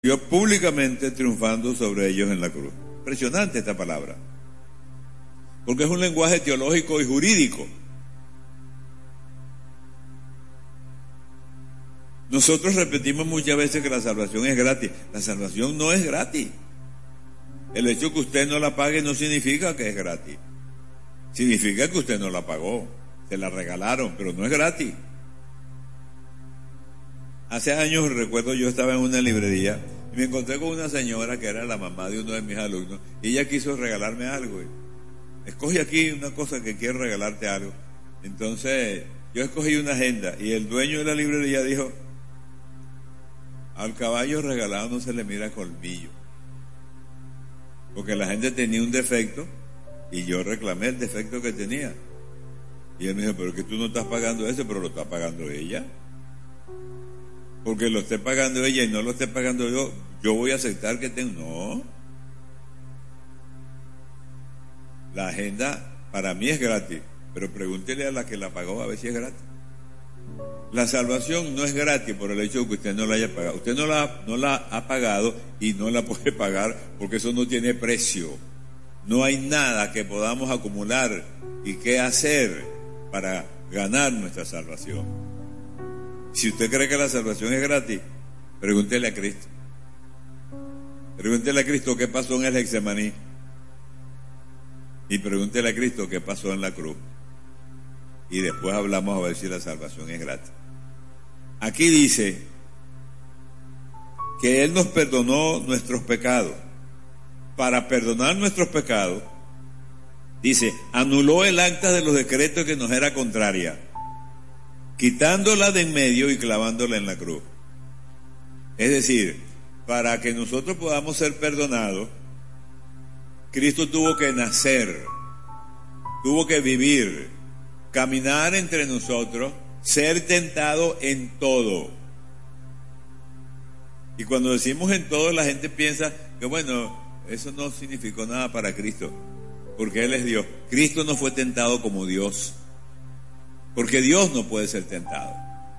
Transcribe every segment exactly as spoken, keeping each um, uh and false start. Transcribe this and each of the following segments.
Yo públicamente triunfando sobre ellos en la cruz. Impresionante esta palabra, porque es un lenguaje teológico y jurídico. Nosotros repetimos muchas veces que la salvación es gratis. La salvación no es gratis. El hecho que usted no la pague no significa que es gratis. Significa que usted no la pagó, se la regalaron, pero no es gratis. Hace años, recuerdo, yo estaba en una librería y me encontré con una señora que era la mamá de uno de mis alumnos, y ella quiso regalarme algo. Escoge aquí una cosa que quiere regalarte algo. Entonces yo escogí una agenda y el dueño de la librería dijo: al caballo regalado no se le mira colmillo, porque la gente tenía un defecto y yo reclamé el defecto que tenía. Y él me dijo: pero que tú no estás pagando eso, pero lo está pagando ella. Porque lo esté pagando ella y no lo esté pagando yo, yo voy a aceptar que tengo. No. La agenda para mí es gratis, pero pregúntele a la que la pagó a ver si es gratis. La salvación no es gratis por el hecho de que usted no la haya pagado. Usted no la, no la ha pagado y no la puede pagar porque eso no tiene precio. No hay nada que podamos acumular y qué hacer para ganar nuestra salvación. Si usted cree que la salvación es gratis, pregúntele a Cristo. Pregúntele a Cristo qué pasó en el Getsemaní. Y pregúntele a Cristo qué pasó en la cruz. Y después hablamos a ver si la salvación es gratis. Aquí dice que Él nos perdonó nuestros pecados. Para perdonar nuestros pecados, dice, anuló el acta de los decretos que nos era contraria, quitándola de en medio y clavándola en la cruz. Es decir, para que nosotros podamos ser perdonados, Cristo tuvo que nacer, tuvo que vivir, caminar entre nosotros, ser tentado en todo. Y cuando decimos en todo, la gente piensa que bueno, eso no significó nada para Cristo, porque Él es Dios. Cristo no fue tentado como Dios, porque Dios no puede ser tentado.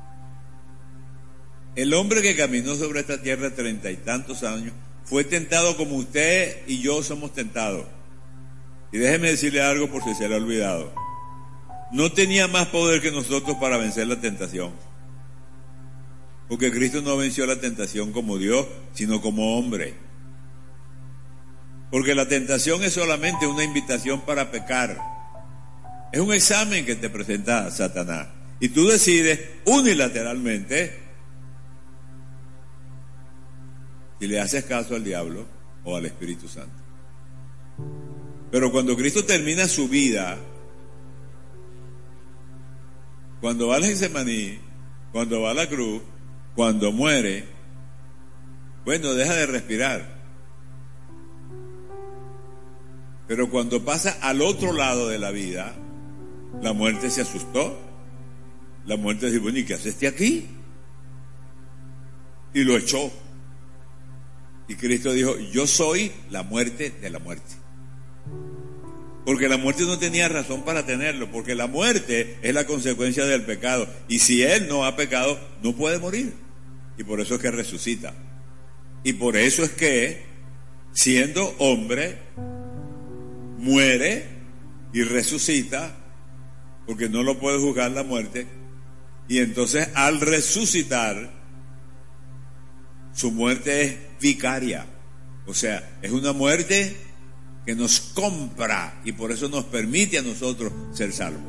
El hombre que caminó sobre esta tierra treinta y tantos años fue tentado como usted y yo somos tentados. Y déjeme decirle algo por si se le ha olvidado: no tenía más poder que nosotros para vencer la tentación, porque Cristo no venció la tentación como Dios, sino como hombre. Porque la tentación es solamente una invitación para pecar. Es un examen que te presenta Satanás. Y tú decides unilateralmente si le haces caso al diablo o al Espíritu Santo. Pero cuando Cristo termina su vida, cuando va al Getsemaní, cuando va a la cruz, cuando muere, bueno, deja de respirar. Pero cuando pasa al otro lado de la vida, la muerte se asustó. La muerte dijo: bueno, ¿y qué hace este aquí? Y lo echó. Y Cristo dijo: yo soy la muerte de la muerte. Porque la muerte no tenía razón para tenerlo, porque la muerte es la consecuencia del pecado. Y si Él no ha pecado, no puede morir. Y por eso es que resucita. Y por eso es que, siendo hombre, muere y resucita, porque no lo puede juzgar la muerte. Y entonces al resucitar, su muerte es vicaria, o sea, es una muerte que nos compra y por eso nos permite a nosotros ser salvos.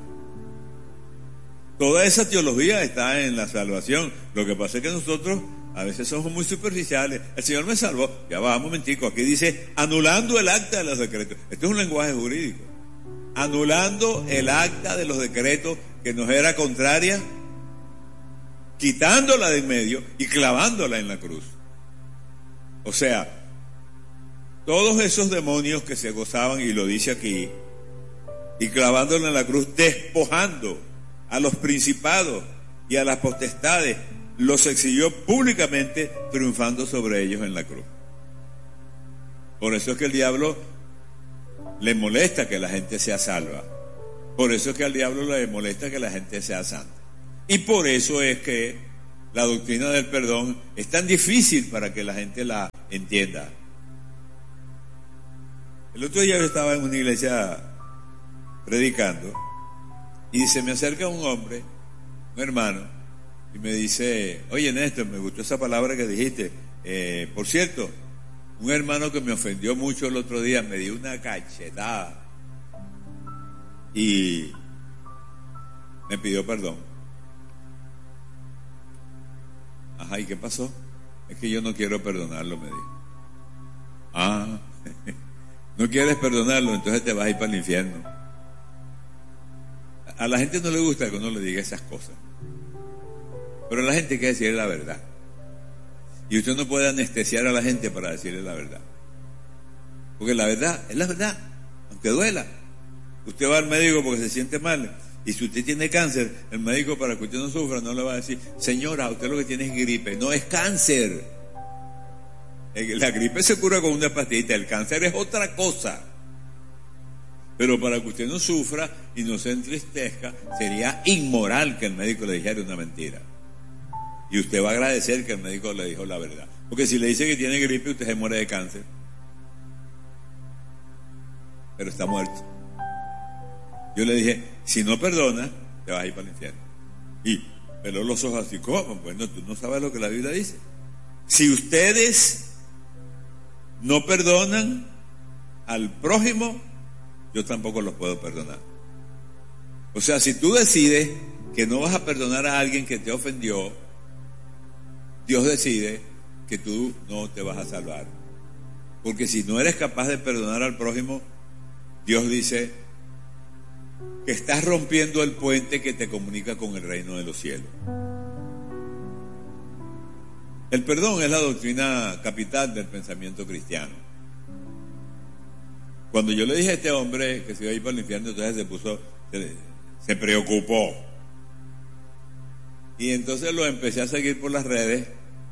Toda esa teología está en la salvación. Lo que pasa es que nosotros a veces somos muy superficiales. El Señor me salvó, ya va, un momentico, aquí dice anulando el acta de los decretos. Esto es un lenguaje jurídico. Anulando el acta de los decretos que nos era contraria, quitándola de en medio y clavándola en la cruz. O sea, todos esos demonios que se gozaban, y lo dice aquí, y clavándola en la cruz, despojando a los principados y a las potestades, los exhibió públicamente, triunfando sobre ellos en la cruz. Por eso es que el diablo le molesta que la gente sea salva. Por eso es que al diablo le molesta que la gente sea santa. Y por eso es que la doctrina del perdón es tan difícil para que la gente la entienda. El otro día yo estaba en una iglesia predicando y se me acerca un hombre, un hermano, y me dice: oye, Néstor, me gustó esa palabra que dijiste. Eh, por cierto, un hermano que me ofendió mucho el otro día me dio una cachetada y me pidió perdón. Ajá, ¿y qué pasó? Es que yo no quiero perdonarlo, me dijo. Ah, no quieres perdonarlo, entonces te vas a ir para el infierno. A la gente no le gusta que uno le diga esas cosas, pero a la gente hay que decirle la verdad. Y usted no puede anestesiar a la gente para decirle la verdad, porque la verdad es la verdad, aunque duela. Usted va al médico porque se siente mal, y si usted tiene cáncer, el médico, para que usted no sufra, no le va a decir: señora, usted lo que tiene es gripe. No, es cáncer. La gripe se cura con una pastillita, el cáncer es otra cosa. Pero para que usted no sufra y no se entristezca, sería inmoral que el médico le dijera una mentira. Y usted va a agradecer que el médico le dijo la verdad. Porque si le dice que tiene gripe, usted se muere de cáncer, pero está muerto. Yo le dije: si no perdonas, te vas a ir para el infierno. Y peló los ojos así: ¿cómo? Bueno, tú no sabes lo que la Biblia dice. Si ustedes no perdonan al prójimo, yo tampoco los puedo perdonar. O sea, si tú decides que no vas a perdonar a alguien que te ofendió, Dios decide que tú no te vas a salvar. Porque si no eres capaz de perdonar al prójimo, Dios dice que estás rompiendo el puente que te comunica con el reino de los cielos. El perdón es la doctrina capital del pensamiento cristiano. Cuando yo le dije a este hombre que se iba a ir para el infierno, entonces se puso, se, se preocupó. Y entonces lo empecé a seguir por las redes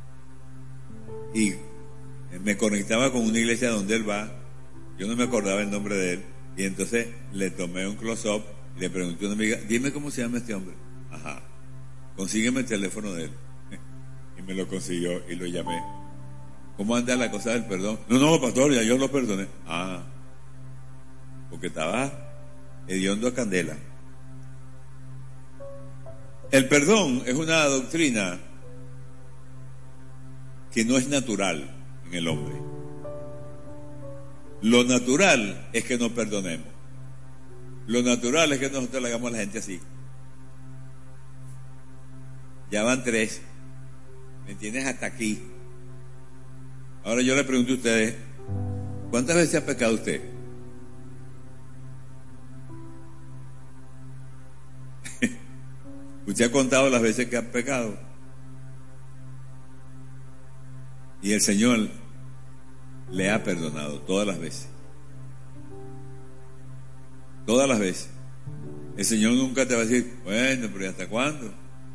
y me conectaba con una iglesia donde él va. Yo no me acordaba el nombre de él, y entonces le tomé un close-up y le pregunté a una amiga: dime cómo se llama este hombre. Ajá, consígueme el teléfono de él. Y me lo consiguió y lo llamé. ¿Cómo anda la cosa del perdón? No, no, pastor, ya yo lo perdoné. Ah, porque estaba hediondo a candela. El perdón es una doctrina que no es natural en el hombre. Lo natural es que no perdonemos. Lo natural es que nosotros le hagamos a la gente así. Ya van tres. ¿Me entiendes? Hasta aquí. Ahora yo le pregunto a ustedes: ¿cuántas veces ha pecado usted? ¿Usted ha contado las veces que ha pecado? Y el Señor le ha perdonado todas las veces. Todas las veces. El Señor nunca te va a decir: bueno, pero ¿y hasta cuándo?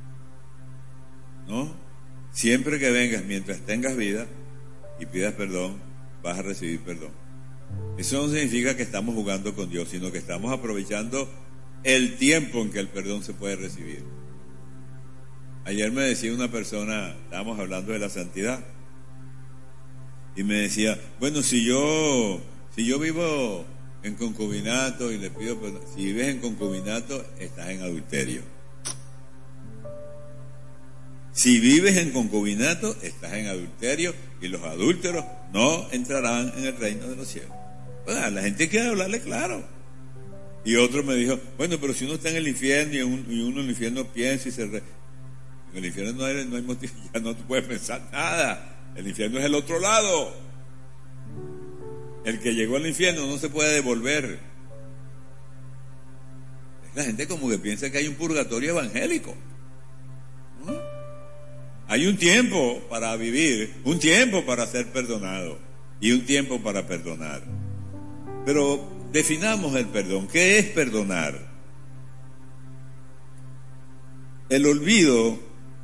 No. Siempre que vengas, mientras tengas vida y pidas perdón, vas a recibir perdón. Eso no significa que estamos jugando con Dios, sino que estamos aprovechando el tiempo en que el perdón se puede recibir. Ayer me decía una persona, estábamos hablando de la santidad, y me decía: bueno, si yo si yo vivo en concubinato y le pido perdón, si vives en concubinato, estás en adulterio. Si vives en concubinato, estás en adulterio, y los adúlteros no entrarán en el reino de los cielos. Bueno, a la gente quiere hablarle claro. Y otro me dijo: bueno, pero si uno está en el infierno y, un, y uno en el infierno piensa y se... Re... En el infierno no hay, no hay motivo, ya no puedes pensar nada. El infierno es el otro lado. El que llegó al infierno no se puede devolver. La gente como que piensa que hay un purgatorio evangélico. ¿No? Hay un tiempo para vivir, un tiempo para ser perdonado y un tiempo para perdonar. Pero definamos el perdón. ¿Qué es perdonar? El olvido,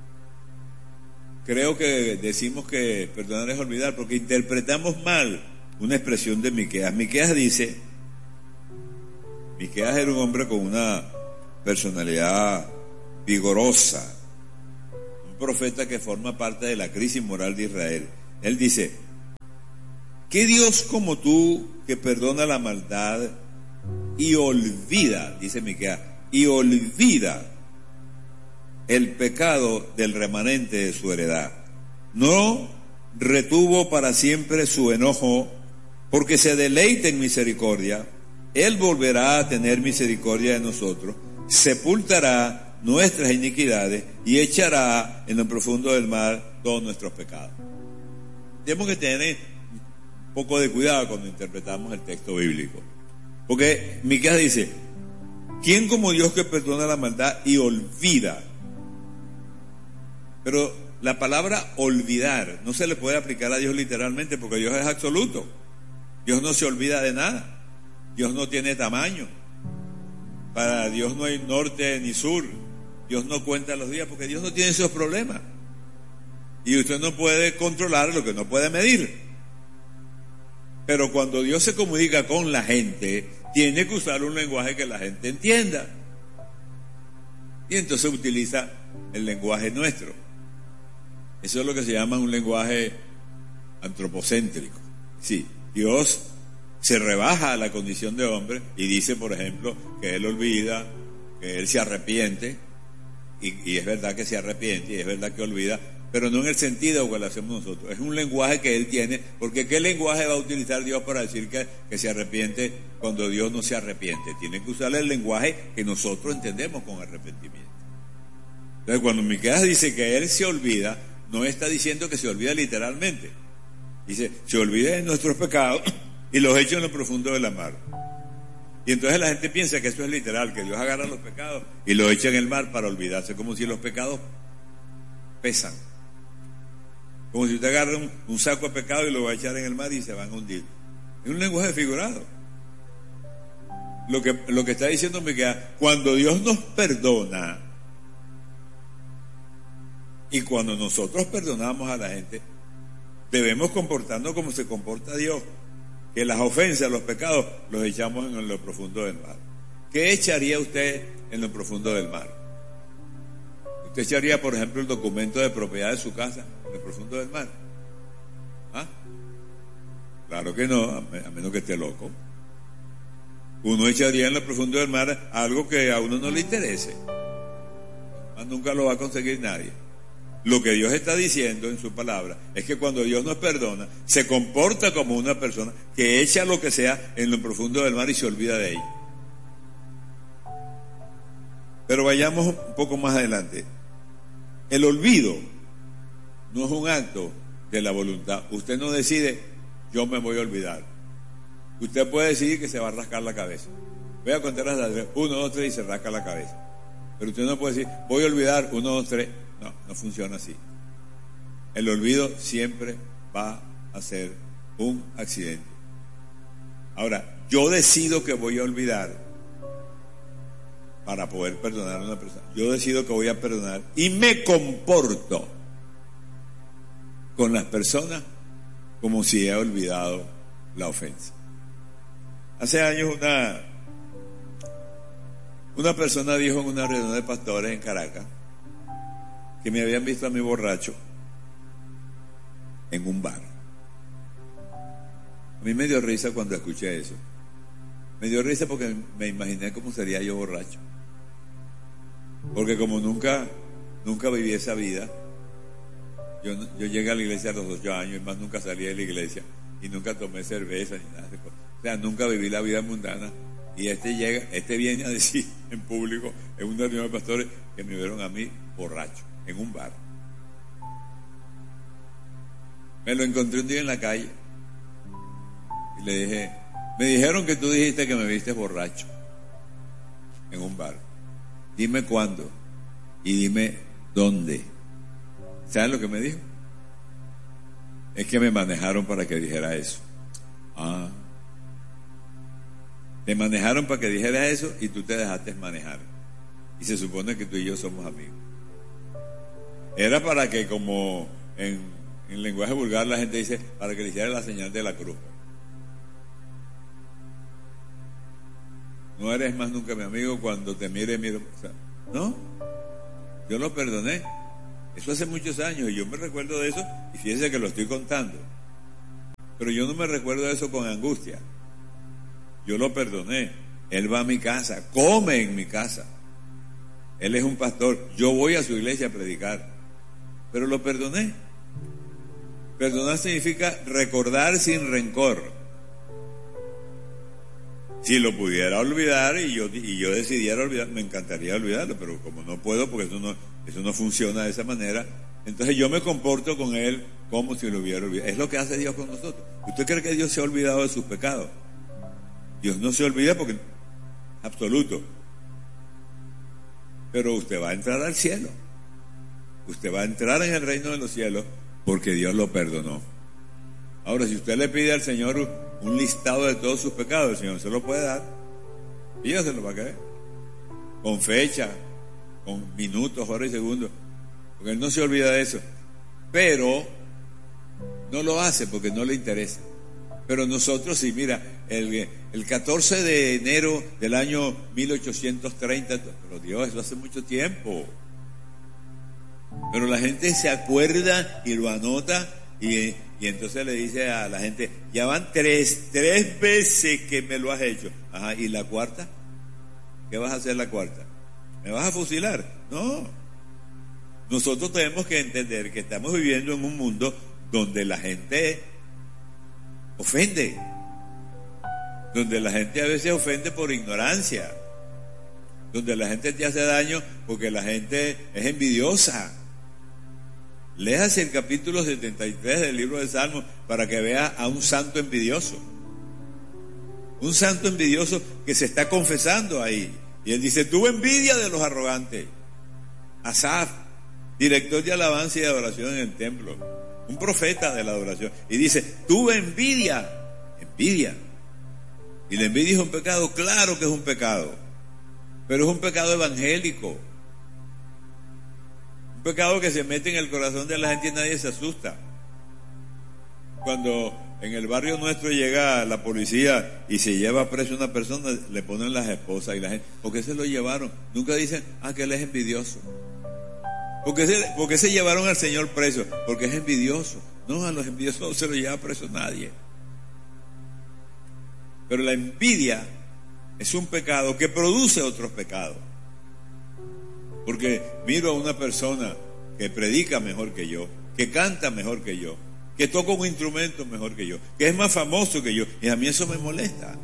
creo que decimos que perdonar es olvidar porque interpretamos mal una expresión de Miqueas. Miqueas dice, Miqueas era un hombre con una personalidad vigorosa, un profeta que forma parte de la crisis moral de Israel. Él dice: ¿qué Dios como tú que perdona la maldad y olvida, dice Miqueas, y olvida el pecado del remanente de su heredad? No retuvo para siempre su enojo, porque se deleita en misericordia. Él volverá a tener misericordia de nosotros, sepultará nuestras iniquidades y echará en lo profundo del mar todos nuestros pecados. Tenemos que tener un poco de cuidado cuando interpretamos el texto bíblico, porque Miqueas dice: ¿quién como Dios que perdona la maldad y olvida? Pero la palabra olvidar no se le puede aplicar a Dios literalmente, porque Dios es absoluto. Dios no se olvida de nada. Dios no tiene tamaño. Para Dios no hay norte ni sur. Dios no cuenta los días, porque Dios no tiene esos problemas. Y usted no puede controlar lo que no puede medir. Pero cuando Dios se comunica con la gente, tiene que usar un lenguaje que la gente entienda. Y entonces utiliza el lenguaje nuestro. Eso es lo que se llama un lenguaje antropocéntrico. Sí, Dios se rebaja a la condición de hombre y dice, por ejemplo, que Él olvida, que Él se arrepiente, y, y es verdad que se arrepiente, y es verdad que olvida, pero no en el sentido que lo hacemos nosotros. Es un lenguaje que Él tiene, porque ¿qué lenguaje va a utilizar Dios para decir que, que se arrepiente cuando Dios no se arrepiente? Tiene que usar el lenguaje que nosotros entendemos con arrepentimiento. Entonces, cuando Miqueas dice que Él se olvida, no está diciendo que se olvida literalmente. Dice: se olvida de nuestros pecados y los echa en lo profundo de la mar. Y entonces la gente piensa que eso es literal, que Dios agarra los pecados y los echa en el mar para olvidarse, como si los pecados pesan. Como si usted agarra un, un saco de pecado y lo va a echar en el mar y se van a hundir. Es un lenguaje figurado. Lo que, lo que está diciendo Miqueas: cuando Dios nos perdona y cuando nosotros perdonamos a la gente, debemos comportarnos como se comporta Dios, que las ofensas, los pecados, los echamos en lo profundo del mar. ¿Qué echaría usted en lo profundo del mar? ¿Usted echaría, por ejemplo, el documento de propiedad de su casa en lo profundo del mar? ¿Ah? Claro que no, a menos que esté loco. Uno echaría en lo profundo del mar algo que a uno no le interese. Más nunca lo va a conseguir nadie. Lo que Dios está diciendo en su palabra es que cuando Dios nos perdona, se comporta como una persona que echa lo que sea en lo profundo del mar y se olvida de ello. Pero vayamos un poco más adelante. El olvido no es un acto de la voluntad. Usted no decide: yo me voy a olvidar. Usted puede decidir que se va a rascar la cabeza. Voy a contar hasta tres. Uno, dos, tres y se rasca la cabeza. Pero usted no puede decir: voy a olvidar. Uno, dos, tres. No, no funciona así. El olvido siempre va a ser un accidente. Ahora, yo decido que voy a olvidar para poder perdonar a una persona. Yo decido que voy a perdonar y me comporto con las personas como si he olvidado la ofensa. Hace años una, una persona dijo en una reunión de pastores en Caracas que me habían visto a mí borracho en un bar. A mí me dio risa cuando escuché eso. Me dio risa porque me imaginé cómo sería yo borracho. Porque como nunca, nunca viví esa vida, yo, yo llegué a la iglesia a los ocho años y más nunca salí de la iglesia y nunca tomé cerveza ni nada de cosas. O sea, nunca viví la vida mundana. Y este llega, este viene a decir en público, en una reunión de pastores, que me vieron a mí borracho en un bar. Me lo encontré un día en la calle y le dije: me dijeron que tú dijiste que me viste borracho en un bar. Dime cuándo y dime dónde. ¿Sabes lo que me dijo? Es que me manejaron para que dijera eso. Ah, te manejaron para que dijera eso y tú te dejaste manejar. Y se supone que tú y yo somos amigos. Era para que, como en, en lenguaje vulgar la gente dice, para que le hiciera la señal de la cruz. No eres más nunca mi amigo, cuando te mire, miro. O sea, no, yo lo perdoné. Eso hace muchos años y yo me recuerdo de eso y fíjense que lo estoy contando. Pero yo no me recuerdo de eso con angustia. Yo lo perdoné. Él va a mi casa, come en mi casa. Él es un pastor. Yo voy a su iglesia a predicar. Pero lo perdoné. Perdonar significa recordar sin rencor. Si lo pudiera olvidar y yo, y yo decidiera olvidar, me encantaría olvidarlo, pero como no puedo, porque eso no, eso no funciona de esa manera, entonces yo me comporto con él como si lo hubiera olvidado. Es lo que hace Dios con nosotros. ¿Usted cree que Dios se ha olvidado de sus pecados? Dios no se olvida porque absoluto. Pero usted va a entrar al cielo. Usted va a entrar en el reino de los cielos porque Dios lo perdonó. Ahora, si usted le pide al Señor un listado de todos sus pecados, el Señor se lo puede dar. Y Dios se lo va a caer. Con fecha, con minutos, horas y segundos. Porque Él no se olvida de eso. Pero no lo hace porque no le interesa. Pero nosotros sí, mira, el, el catorce de enero del año mil ochocientos treinta, pero Dios, eso hace mucho tiempo. Pero la gente se acuerda y lo anota y, y entonces le dice a la gente, ya van tres, tres veces que me lo has hecho. Ajá, ¿y la cuarta? ¿Qué vas a hacer la cuarta? ¿Me vas a fusilar? No. Nosotros tenemos que entender que estamos viviendo en un mundo donde la gente ofende, donde la gente a veces ofende por ignorancia, donde la gente te hace daño porque la gente es envidiosa. Léase el capítulo setenta y tres del libro de Salmos para que vea a un santo envidioso, un santo envidioso que se está confesando ahí, y él dice, tuve envidia de los arrogantes. Asaf, director de alabanza y de adoración en el templo, un profeta de la adoración, y dice, tuve envidia, envidia. Y la envidia es un pecado, claro que es un pecado, pero es un pecado evangélico, un pecado que se mete en el corazón de la gente y nadie se asusta. Cuando en el barrio nuestro llega la policía y se lleva preso a una persona, le ponen las esposas y la gente, ¿por qué se lo llevaron? Nunca dicen, ah, que él es envidioso. ¿Por qué se, por qué se llevaron al Señor preso? Porque es envidioso. No, a los envidiosos no se lo lleva preso nadie. Pero la envidia es un pecado que produce otros pecados. Porque miro a una persona que predica mejor que yo, que canta mejor que yo, que toca un instrumento mejor que yo, que es más famoso que yo, y a mí eso me molesta.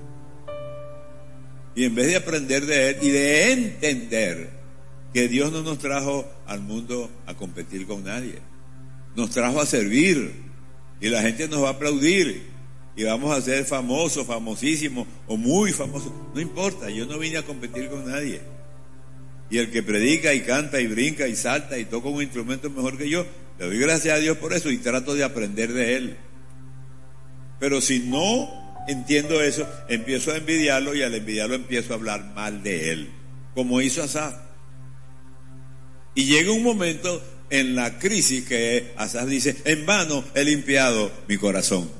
Y en vez de aprender de él y de entender que Dios no nos trajo al mundo a competir con nadie, nos trajo a servir, y la gente nos va a aplaudir y vamos a ser famosos, famosísimos o muy famosos, no importa, yo no vine a competir con nadie. Y el que predica y canta y brinca y salta y toca un instrumento mejor que yo, le doy gracias a Dios por eso y trato de aprender de él. Pero si no entiendo eso, empiezo a envidiarlo, y al envidiarlo empiezo a hablar mal de él, como hizo Asaf. Y llega un momento en la crisis que Asaf dice, en vano he limpiado mi corazón.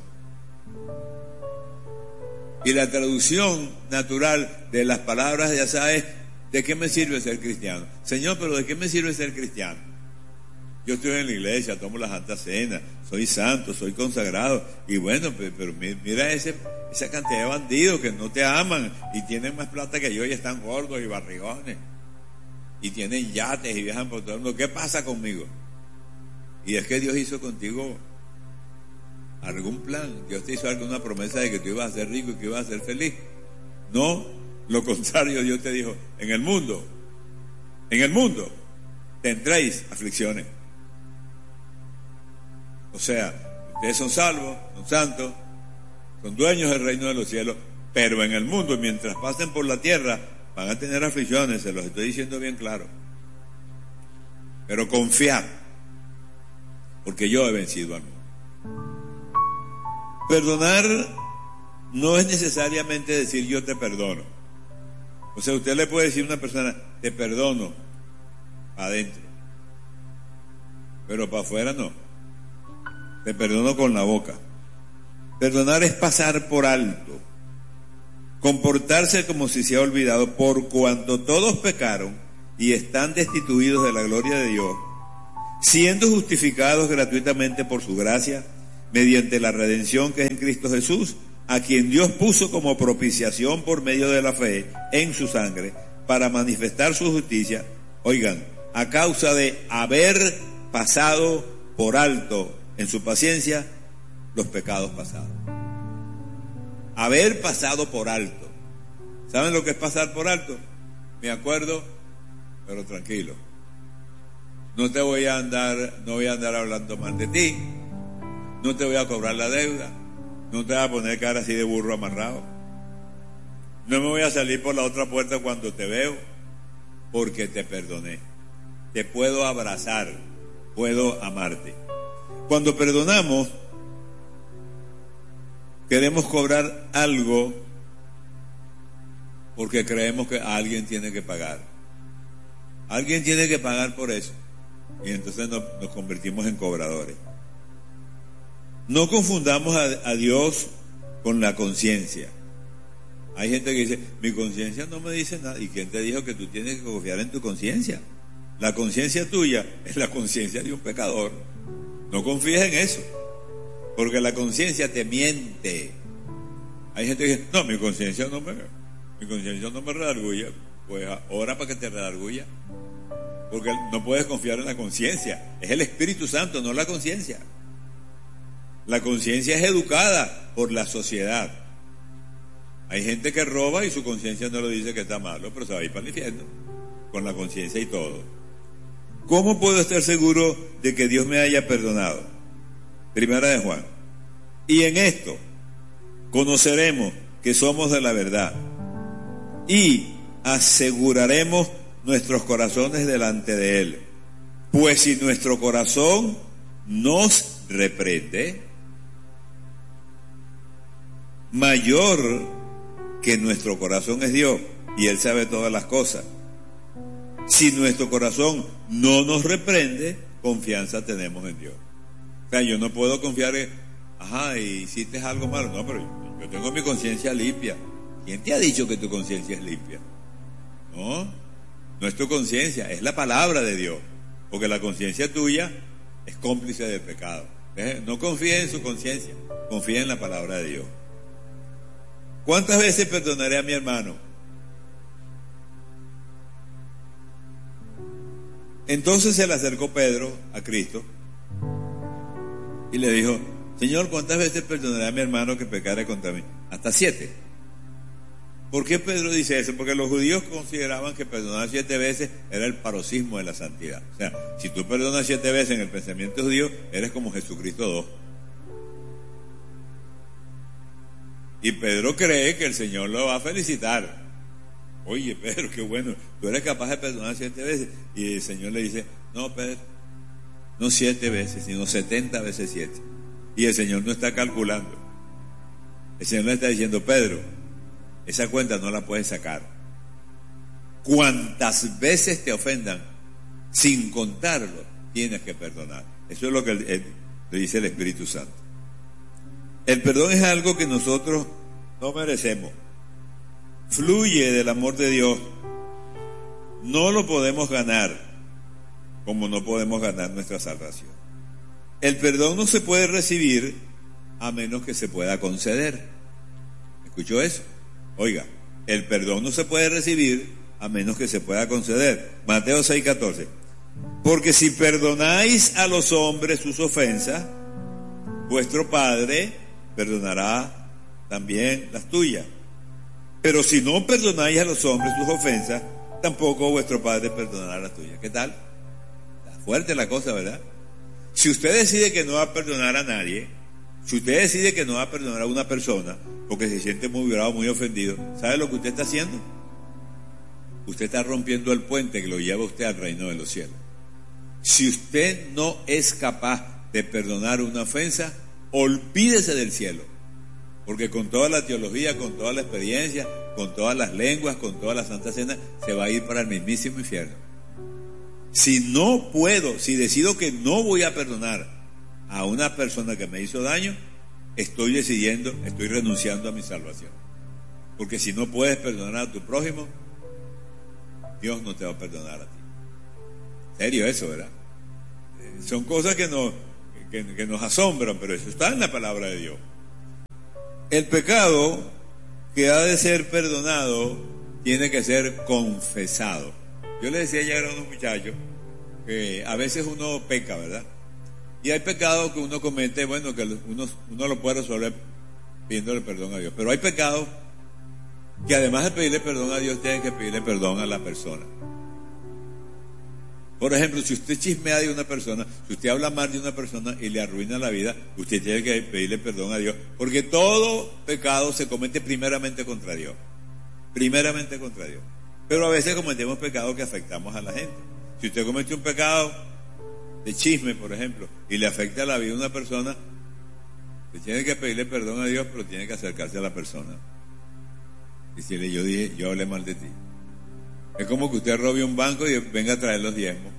Y la traducción natural de las palabras de Asaf es, ¿de qué me sirve ser cristiano? Señor, pero ¿de qué me sirve ser cristiano? Yo estoy en la iglesia, tomo la Santa Cena, soy santo, soy consagrado, y bueno, pero, pero mira ese, esa cantidad de bandidos que no te aman y tienen más plata que yo y están gordos y barrigones y tienen yates y viajan por todo el mundo. ¿Qué pasa conmigo? Y es que Dios hizo contigo algún plan. Dios te hizo alguna promesa de que tú ibas a ser rico y que ibas a ser feliz. No, lo contrario, Dios te dijo, en el mundo, en el mundo tendréis aflicciones. O sea, ustedes son salvos, son santos, son dueños del reino de los cielos, pero en el mundo, mientras pasen por la tierra, van a tener aflicciones, se los estoy diciendo bien claro. Pero confiad, porque yo he vencido al mundo. Perdonar no es necesariamente decir yo te perdono. O sea, usted le puede decir a una persona, te perdono, para adentro, pero para afuera no. Te perdono con la boca. Perdonar es pasar por alto, comportarse como si se ha olvidado, por cuanto todos pecaron y están destituidos de la gloria de Dios, siendo justificados gratuitamente por su gracia, mediante la redención que es en Cristo Jesús, a quien Dios puso como propiciación por medio de la fe en su sangre, para manifestar su justicia, oigan, a causa de haber pasado por alto en su paciencia los pecados pasados. Haber pasado por alto. ¿Saben lo que es pasar por alto? Me acuerdo, pero tranquilo. No te voy a andar, no voy a andar hablando mal de ti. No te voy a cobrar la deuda. No te voy a poner cara así de burro amarrado. No me voy a salir por la otra puerta cuando te veo, porque te perdoné. Te puedo abrazar, puedo amarte. Cuando perdonamos, queremos cobrar algo porque creemos que alguien tiene que pagar. Alguien tiene que pagar por eso. Y entonces nos, nos convertimos en cobradores. No confundamos a, a Dios con la conciencia. Hay gente que dice, mi conciencia no me dice nada. ¿Y quién te dijo que tú tienes que confiar en tu conciencia? La conciencia tuya es la conciencia de un pecador. No confíes en eso, porque la conciencia te miente. Hay gente que dice, no, mi conciencia no me, mi conciencia no me redarguya. Pues ora para que te redarguya, porque no puedes confiar en la conciencia. Es el Espíritu Santo, no la conciencia. La conciencia es educada por la sociedad. Hay gente que roba y su conciencia no le dice que está malo, pero se va a ir para el infierno con la conciencia y todo. ¿Cómo puedo estar seguro de que Dios me haya perdonado? Primera de Juan. Y en esto conoceremos que somos de la verdad y aseguraremos nuestros corazones delante de Él. Pues si nuestro corazón nos reprende, mayor que nuestro corazón es Dios, y Él sabe todas las cosas. Si nuestro corazón no nos reprende, confianza tenemos en Dios. O sea, yo no puedo confiar en, ajá, y hiciste algo malo. No, pero yo, yo tengo mi conciencia limpia. ¿Quién te ha dicho que tu conciencia es limpia? No, no es tu conciencia, es la palabra de Dios. Porque la conciencia tuya es cómplice del pecado. No confíe en su conciencia, confía en la palabra de Dios. ¿Cuántas veces perdonaré a mi hermano? Entonces se le acercó Pedro a Cristo y le dijo, Señor, ¿cuántas veces perdonaré a mi hermano que pecare contra mí? Hasta siete. ¿Por qué Pedro dice eso? Porque los judíos consideraban que perdonar siete veces era el paroxismo de la santidad. O sea, si tú perdonas siete veces en el pensamiento judío, eres como Jesucristo dos. Y Pedro cree que el Señor lo va a felicitar. Oye, Pedro, qué bueno, tú eres capaz de perdonar siete veces. Y el Señor le dice, no, Pedro, no siete veces, sino setenta veces siete. Y el Señor no está calculando. El Señor le está diciendo, Pedro, esa cuenta no la puedes sacar. Cuantas veces te ofendan, sin contarlo, tienes que perdonar. Eso es lo que él, él, le dice el Espíritu Santo. El perdón es algo que nosotros no merecemos. Fluye del amor de Dios. No lo podemos ganar, como no podemos ganar nuestra salvación. El perdón no se puede recibir a menos que se pueda conceder. ¿Escuchó eso? Oiga, el perdón no se puede recibir a menos que se pueda conceder. Mateo seis catorce. Porque si perdonáis a los hombres sus ofensas, vuestro Padre perdonará también las tuyas. Pero si no perdonáis a los hombres sus ofensas, tampoco vuestro Padre perdonará las tuyas. ¿Qué tal? Está fuerte la cosa, ¿verdad? Si usted decide que no va a perdonar a nadie, si usted decide que no va a perdonar a una persona porque se siente muy bravo, muy ofendido, ¿sabe lo que usted está haciendo? Usted está rompiendo el puente que lo lleva usted al reino de los cielos. Si usted no es capaz de perdonar una ofensa, olvídese del cielo, porque con toda la teología, con toda la experiencia, con todas las lenguas, con toda la Santa Cena, se va a ir para el mismísimo infierno. Si no puedo, si decido que no voy a perdonar a una persona que me hizo daño, estoy decidiendo, estoy renunciando a mi salvación. Porque si no puedes perdonar a tu prójimo, Dios no te va a perdonar a ti. Serio eso, ¿verdad? son cosas que nos, que, que nos asombran, pero eso está en la palabra de Dios. El pecado que ha de ser perdonado tiene que ser confesado. Yo le decía ayer a unos muchachos que a veces uno peca, ¿verdad? Y hay pecados que uno comete, bueno, que uno, uno lo puede resolver pidiéndole perdón a Dios. Pero hay pecados que además de pedirle perdón a Dios, tienen que pedirle perdón a la persona. Por ejemplo, si usted chismea de una persona, si usted habla mal de una persona y le arruina la vida, usted tiene que pedirle perdón a Dios. Porque todo pecado se comete primeramente contra Dios. Primeramente contra Dios. Pero a veces cometemos pecados que afectamos a la gente. Si usted comete un pecado de chisme, por ejemplo, y le afecta la vida a una persona, usted tiene que pedirle perdón a Dios, pero tiene que acercarse a la persona. Decirle, yo dije, yo hablé mal de ti. Es como que usted robe un banco y venga a traer los diezmos.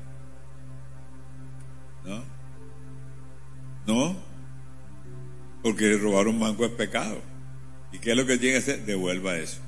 ¿No? ¿No? Porque robar un banco es pecado. ¿Y qué es lo que tiene que hacer? Devuelva eso.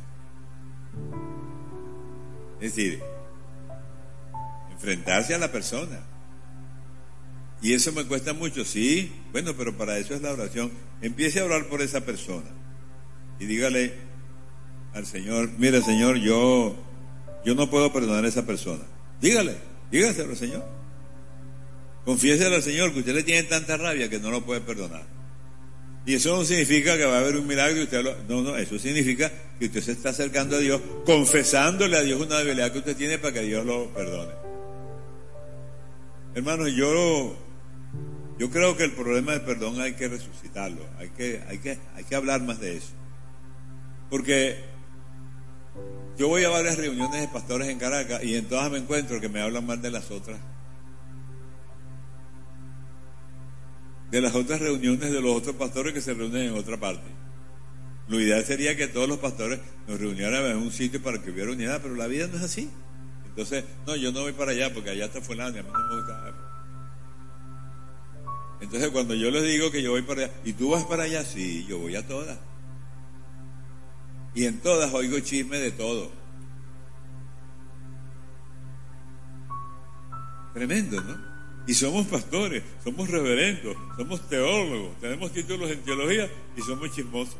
Es decir, enfrentarse a la persona. Y eso me cuesta mucho, sí. Bueno, pero para eso es la oración. Empiece a orar por esa persona. Y dígale al Señor, mire Señor, yo... Yo no puedo perdonar a esa persona. Dígale, dígaselo al Señor. Confiéselo al Señor que usted le tiene tanta rabia que no lo puede perdonar. Y eso no significa que va a haber un milagro y usted lo... No, no, eso significa que usted se está acercando a Dios, confesándole a Dios una debilidad que usted tiene para que Dios lo perdone. Hermanos, yo yo creo que el problema del perdón hay que resucitarlo, hay que, hay que, hay que hablar más de eso. Porque yo voy a varias reuniones de pastores en Caracas y en todas me encuentro que me hablan mal de las otras. De las otras reuniones de los otros pastores que se reúnen en otra parte. Lo ideal sería que todos los pastores nos reunieran en un sitio para que hubiera unidad, pero la vida no es así. Entonces, no, yo no voy para allá porque allá está fulano y a mí no me gusta. Entonces, cuando yo les digo que yo voy para allá, ¿y tú vas para allá? Sí, yo voy a todas. Y en todas oigo chisme de todo. Tremendo, ¿no? Y somos pastores, somos reverendos, somos teólogos, tenemos títulos en teología y somos chismosos.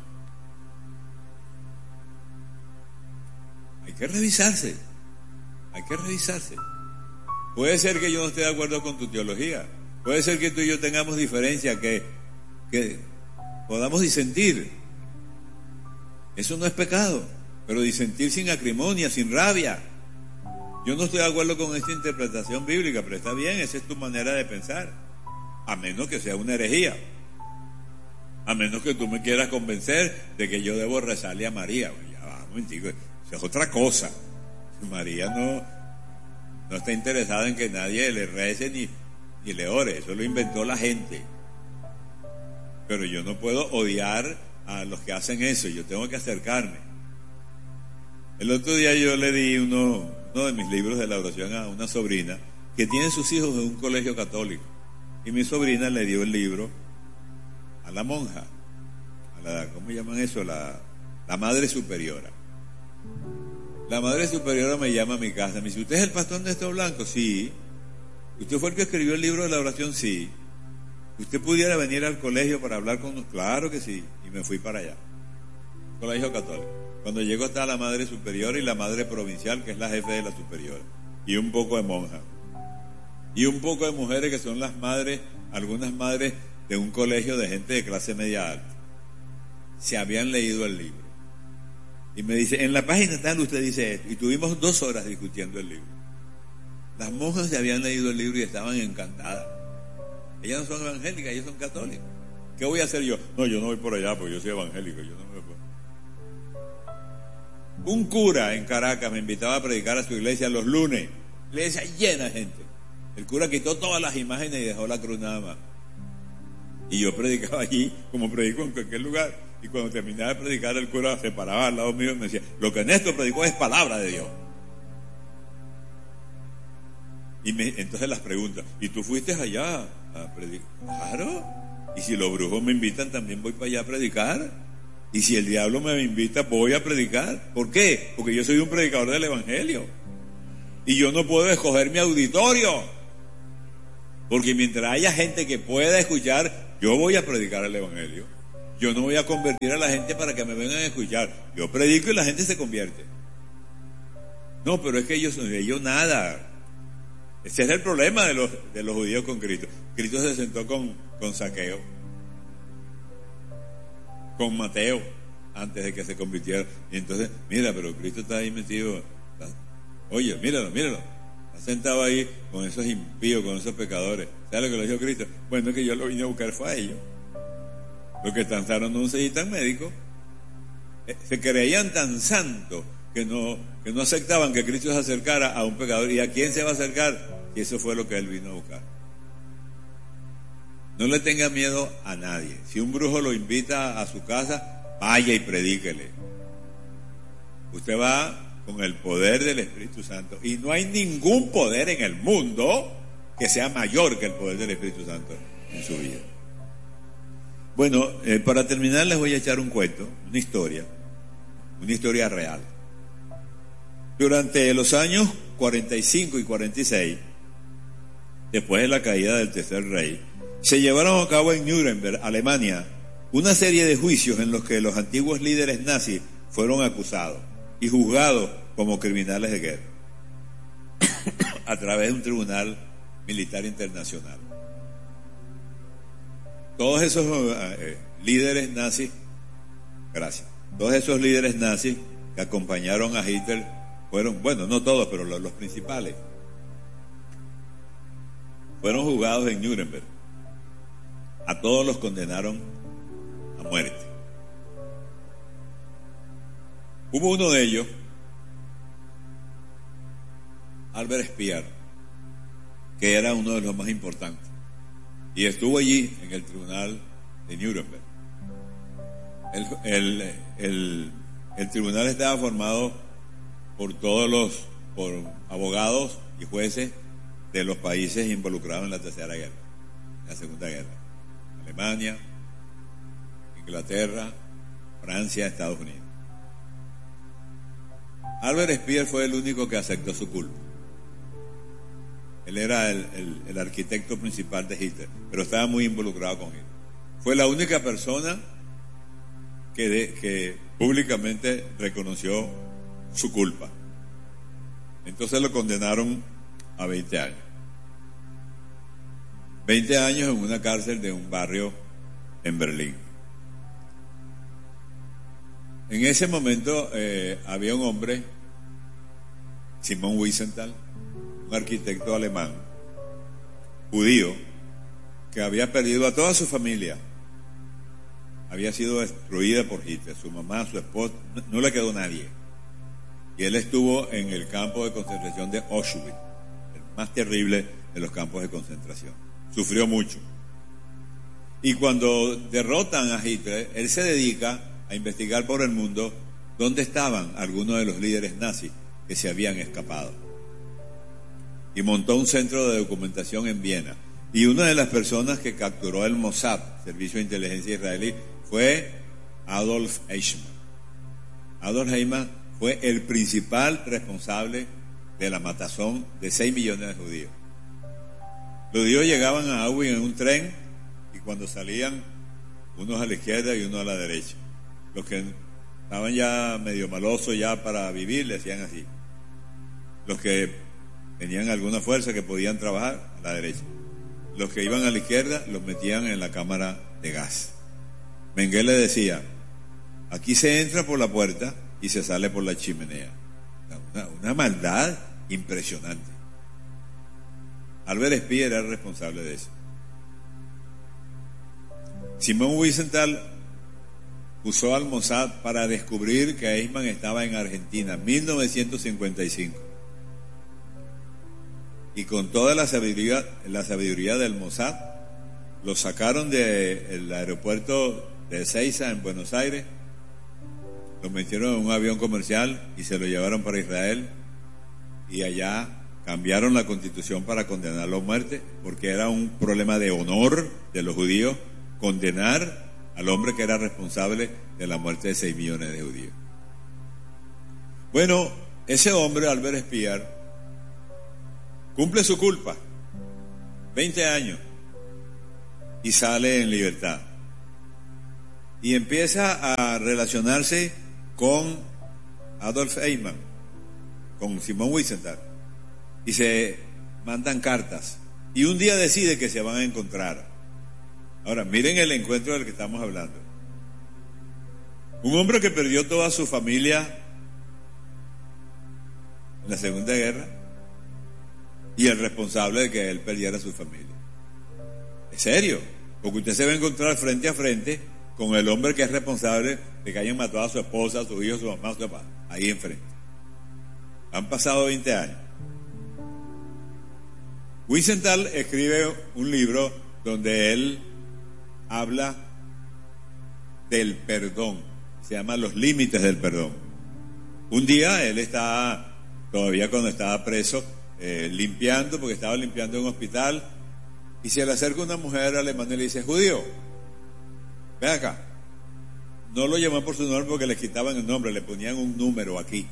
Hay que revisarse, hay que revisarse. Puede ser que yo no esté de acuerdo con tu teología, puede ser que tú y yo tengamos diferencia, que, que podamos disentir. Eso no es pecado, pero disentir sin acrimonia, sin rabia. Yo no estoy de acuerdo con esta interpretación bíblica, pero está bien, esa es tu manera de pensar. A menos que sea una herejía. A menos que tú me quieras convencer de que yo debo rezarle a María. Ya va, un momentico, eso es otra cosa. María no, no está interesada en que nadie le rece ni, ni le ore, eso lo inventó la gente. Pero yo no puedo odiar a los que hacen eso, yo tengo que acercarme. El otro día yo le di uno, uno de mis libros de la oración a una sobrina que tiene sus hijos en un colegio católico, y mi sobrina le dio el libro a la monja, a la, ¿cómo llaman eso? La, la madre superiora. La madre superiora me llama a mi casa, me dice, ¿usted es el pastor Néstor Blanco? Sí. ¿Usted fue el que escribió el libro de la oración? Sí. ¿Usted pudiera venir al colegio para hablar con nosotros? Claro que sí. Y me fui para allá, colegio católico. Cuando llego está la madre superiora y la madre provincial, que es la jefe de la superiora, y un poco de monjas y un poco de mujeres que son las madres, algunas madres de un colegio de gente de clase media alta. Se habían leído el libro y me dice, en la página tal usted dice esto, y tuvimos dos horas discutiendo el libro. Las monjas se habían leído el libro y estaban encantadas. Ellas no son evangélicas, ellas son católicas. ¿Qué voy a hacer yo? No, yo no voy por allá porque yo soy evangélico, yo no me voy por... Un cura en Caracas me invitaba a predicar a su iglesia los lunes. La iglesia llena de gente. El cura quitó todas las imágenes y dejó la cruz nada más. Y yo predicaba allí como predico en cualquier lugar. Y cuando terminaba de predicar, el cura se paraba al lado mío y me decía, lo que Néstor predicó es palabra de Dios. Y me, entonces las preguntas, ¿y tú fuiste allá a predicar? Claro. Y si los brujos me invitan, también voy para allá a predicar. Y si el diablo me invita, voy a predicar. ¿Por qué? Porque yo soy un predicador del evangelio. Y yo no puedo escoger mi auditorio. Porque mientras haya gente que pueda escuchar, yo voy a predicar el evangelio. Yo no voy a convertir a la gente para que me vengan a escuchar. Yo predico y la gente se convierte. No, pero es que ellos, ellos nada. Ese es el problema de los, de los judíos con Cristo. Cristo se sentó con, con Zaqueo, con Mateo, antes de que se convirtiera. Y entonces, mira, pero Cristo está ahí metido. Está, oye, míralo, míralo. Está sentado ahí con esos impíos, con esos pecadores. ¿Sabes lo que le dijo Cristo? Bueno, es que yo lo vine a buscar fue a ellos. Los que tan sanos no necesitan médicos. Se creían tan santos que no, que no aceptaban que Cristo se acercara a un pecador. ¿Y a quién se va a acercar? Y eso fue lo que él vino a buscar. No le tenga miedo a nadie. Si un brujo lo invita a su casa, vaya y predíquele. Usted va con el poder del Espíritu Santo, y no hay ningún poder en el mundo que sea mayor que el poder del Espíritu Santo en su vida. Bueno, eh, para terminar les voy a echar un cuento, una historia, una historia real. Durante los años cuarenta y cinco y cuarenta y seis, después de la caída del tercer rey, se llevaron a cabo en Nuremberg, Alemania, una serie de juicios en los que los antiguos líderes nazis fueron acusados y juzgados como criminales de guerra a través de un tribunal militar internacional. Todos esos eh, líderes nazis, gracias, todos esos líderes nazis que acompañaron a Hitler fueron, bueno, no todos, pero los, los principales, fueron juzgados en Nuremberg. A todos los condenaron a muerte. Hubo uno de ellos, Albert Speer, que era uno de los más importantes, y estuvo allí en el tribunal de Nuremberg. El, el, el, el tribunal estaba formado por todos los por abogados y jueces de los países involucrados en la tercera guerra, en la segunda guerra: Alemania, Inglaterra, Francia, Estados Unidos. Albert Speer fue el único que aceptó su culpa. Él era el, el, el arquitecto principal de Hitler, pero estaba muy involucrado con Hitler. Fue la única persona que, de, que públicamente reconoció su culpa. Entonces lo condenaron a veinte años. veinte años en una cárcel de un barrio en Berlín. En ese momento eh, había un hombre, Simon Wiesenthal, un arquitecto alemán, judío, que había perdido a toda su familia. Había sido destruida por Hitler, su mamá, su esposa, no, no le quedó nadie. Y él estuvo en el campo de concentración de Auschwitz, el más terrible de los campos de concentración. Sufrió mucho. Y cuando derrotan a Hitler, él se dedica a investigar por el mundo dónde estaban algunos de los líderes nazis que se habían escapado. Y montó un centro de documentación en Viena. Y una de las personas que capturó el Mossad, Servicio de Inteligencia Israelí, fue Adolf Eichmann. Adolf Eichmann fue el principal responsable de la matazón de seis millones de judíos. Los judíos llegaban a Auschwitz en un tren, y cuando salían, unos a la izquierda y unos a la derecha. Los que estaban ya medio malosos ya para vivir, le hacían así. Los que tenían alguna fuerza que podían trabajar, a la derecha. Los que iban a la izquierda, los metían en la cámara de gas. Mengele decía: aquí se entra por la puerta y se sale por la chimenea. Una, una maldad impresionante. Albert Speer era el responsable de eso. Simon Wiesenthal usó al Mossad para descubrir que Eichmann estaba en Argentina en mil novecientos cincuenta y cinco. Y con toda la sabiduría, la sabiduría del Mossad, lo sacaron del aeropuerto de Ezeiza en Buenos Aires, lo metieron en un avión comercial y se lo llevaron para Israel, y allá cambiaron la constitución para condenarlo a muerte, porque era un problema de honor de los judíos condenar al hombre que era responsable de la muerte de seis millones de judíos. Bueno, ese hombre, Albert Speer, cumple su culpa veinte años, y sale en libertad. Y empieza a relacionarse con Adolf Eichmann, con Simón Wiesenthal, y se mandan cartas. Y un día decide que se van a encontrar. Ahora, miren el encuentro del que estamos hablando. Un hombre que perdió toda su familia en la Segunda Guerra y el responsable de que él perdiera su familia. Es serio, porque usted se va a encontrar frente a frente con el hombre que es responsable de que hayan matado a su esposa, a sus hijos, a su mamá, a su papá, ahí enfrente. Han pasado veinte años. Wiesenthal escribe un libro donde él habla del perdón, se llama Los límites del perdón. Un día él estaba, todavía cuando estaba preso, eh, limpiando, porque estaba limpiando un hospital, y se le acerca una mujer alemana y le dice: judío, ven acá. No lo llaman por su nombre porque le quitaban el nombre, le ponían un número aquí.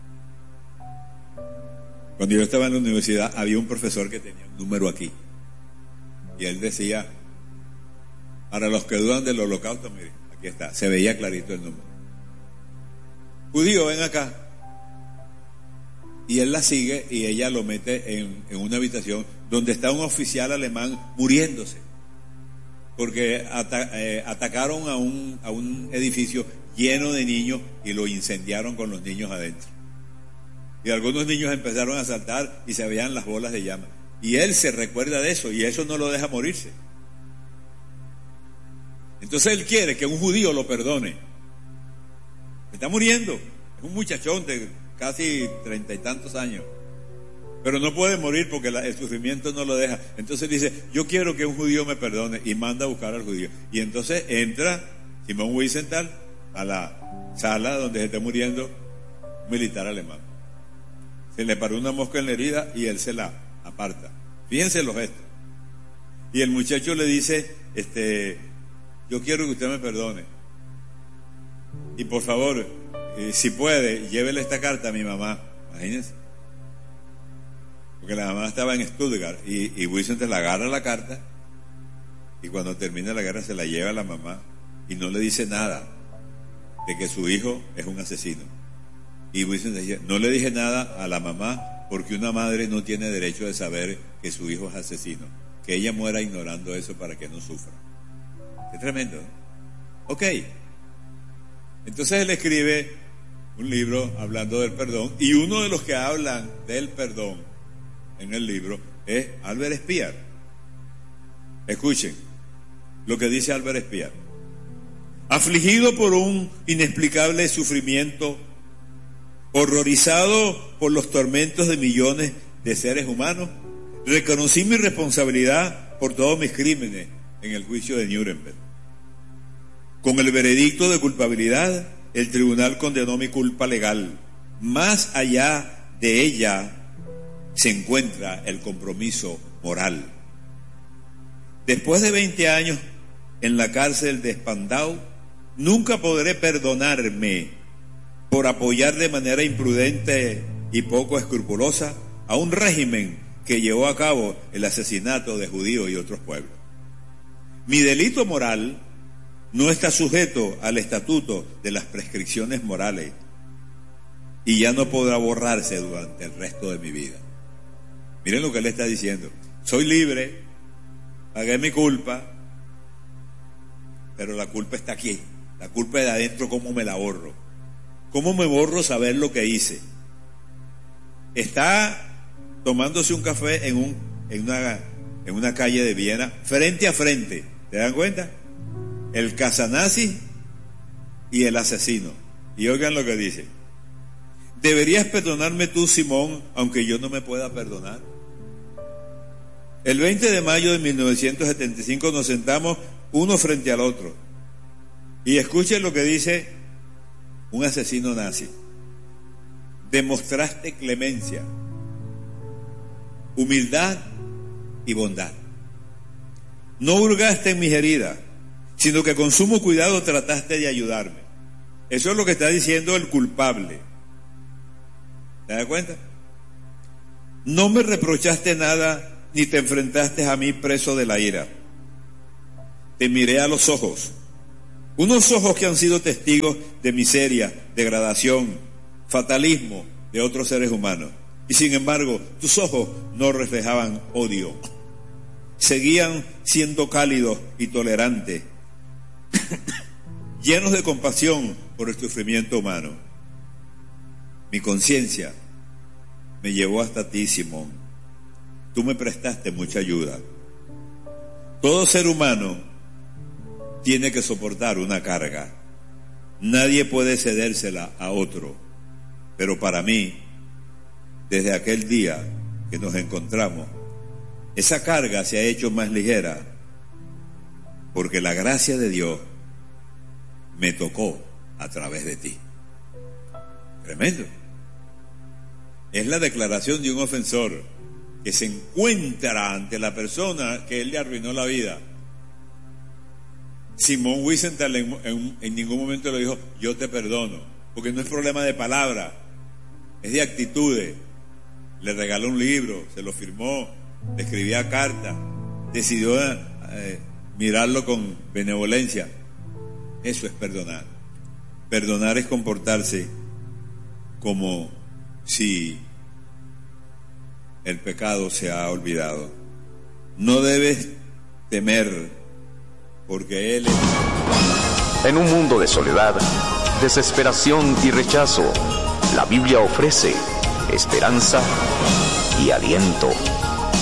Cuando yo estaba en la universidad había un profesor que tenía un número aquí, y él decía: para los que dudan del holocausto, miren, aquí está, se veía clarito el número. Judío, ven acá. Y él la sigue y ella lo mete en, en una habitación donde está un oficial alemán muriéndose, porque ata, eh, atacaron a un, a un edificio lleno de niños y lo incendiaron con los niños adentro. Y algunos niños empezaron a saltar y se veían las bolas de llama. Y él se recuerda de eso, y eso no lo deja morirse. Entonces él quiere que un judío lo perdone. Está muriendo, es un muchachón de casi treinta y tantos años, pero no puede morir porque la, el sufrimiento no lo deja. Entonces dice: yo quiero que un judío me perdone, y manda a buscar al judío. Y entonces entra Simón Wiesenthal a la sala donde se está muriendo un militar alemán. Se le paró una mosca en la herida y él se la aparta. Fíjense los gestos. Y el muchacho le dice: este, yo quiero que usted me perdone, y por favor, eh, si puede, llévele esta carta a mi mamá. Imagínense, porque la mamá estaba en Stuttgart, y, y Wiesenthal agarra la carta, y cuando termina la guerra se la lleva a la mamá, y no le dice nada de que su hijo es un asesino. Y Wiesenthal decía: no le dije nada a la mamá porque una madre no tiene derecho de saber que su hijo es asesino, que ella muera ignorando eso para que no sufra. Qué tremendo, ¿no? Ok, entonces él escribe un libro hablando del perdón, y uno de los que hablan del perdón en el libro es Albert Speer. Escuchen lo que dice Albert Speer: afligido por un inexplicable sufrimiento, horrorizado por los tormentos de millones de seres humanos, reconocí mi responsabilidad por todos mis crímenes en el juicio de Nuremberg. Con el veredicto de culpabilidad, el tribunal condenó mi culpa legal. Más allá de ella se encuentra el compromiso moral. Después de veinte años en la cárcel de Spandau, nunca podré perdonarme por apoyar de manera imprudente y poco escrupulosa a un régimen que llevó a cabo el asesinato de judíos y otros pueblos. Mi delito moral no está sujeto al estatuto de las prescripciones morales y ya no podrá borrarse durante el resto de mi vida. Miren lo que él está diciendo: soy libre, pagué mi culpa, pero la culpa está aquí. La culpa de adentro, ¿cómo me la borro? ¿Cómo me borro saber lo que hice? Está tomándose un café en, un, en, una, en una calle de Viena, frente a frente, ¿te dan cuenta? El casanazi y el asesino. Y oigan lo que dice: ¿deberías perdonarme tú, Simón, aunque yo no me pueda perdonar? El veinte de mayo de mil novecientos setenta y cinco nos sentamos uno frente al otro, y escuchen lo que dice un asesino nazi: demostraste clemencia, humildad y bondad. No hurgaste en mis heridas, sino que con sumo cuidado trataste de ayudarme. Eso es lo que está diciendo el culpable. ¿Te das cuenta? No me reprochaste nada ni te enfrentaste a mí preso de la ira. Te miré a los ojos, unos ojos que han sido testigos de miseria, degradación, fatalismo de otros seres humanos. Y sin embargo, tus ojos no reflejaban odio. Seguían siendo cálidos y tolerantes, llenos de compasión por el sufrimiento humano. Mi conciencia me llevó hasta ti, Simón. Tú me prestaste mucha ayuda. Todo ser humano tiene que soportar una carga. Nadie puede cedérsela a otro. Pero para mí, desde aquel día que nos encontramos, esa carga se ha hecho más ligera, porque la gracia de Dios me tocó a través de ti. Tremendo. Es la declaración de un ofensor que se encuentra ante la persona que él le arruinó la vida. Simón Wiesenthal en, en, en ningún momento le dijo, yo te perdono, porque no es problema de palabra, es de actitudes. Le regaló un libro, se lo firmó, le escribía cartas, decidió eh, mirarlo con benevolencia. Eso es perdonar. Perdonar es comportarse como si el pecado se ha olvidado. No debes temer, porque Él es... En un mundo de soledad, desesperación y rechazo, la Biblia ofrece esperanza y aliento.